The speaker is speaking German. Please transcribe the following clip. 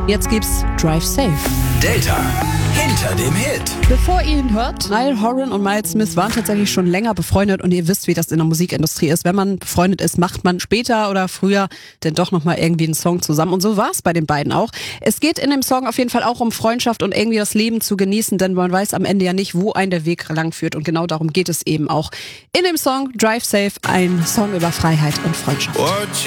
Jetzt gibt's Drive Safe. Delta hinter dem Hit. Bevor ihr ihn hört, Niall Horan und Miles Smith waren tatsächlich schon länger befreundet und ihr wisst, wie das in der Musikindustrie ist. Wenn man befreundet ist, macht man später oder früher denn doch nochmal irgendwie einen Song zusammen. Und so war es bei den beiden auch. Es geht in dem Song auf jeden Fall auch um Freundschaft und irgendwie das Leben zu genießen, denn man weiß am Ende ja nicht, wo ein der Weg lang führt. Und genau darum geht es eben auch in dem Song Drive Safe, ein Song über Freiheit und Freundschaft.